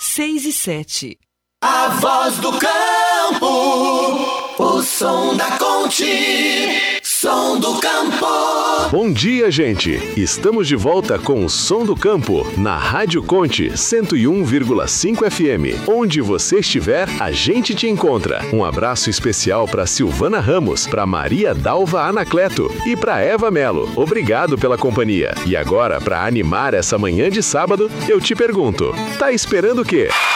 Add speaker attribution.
Speaker 1: 6 e 7.
Speaker 2: A voz do campo, o som da Conte, som do campo.
Speaker 3: Bom dia, gente! Estamos de volta com o Som do Campo, na Rádio Conte 101,5 FM. Onde você estiver, a gente te encontra. Um abraço especial para Silvana Ramos, para Maria Dalva Anacleto e para Eva Melo. Obrigado pela companhia. E agora, para animar essa manhã de sábado, eu te pergunto, tá esperando o quê?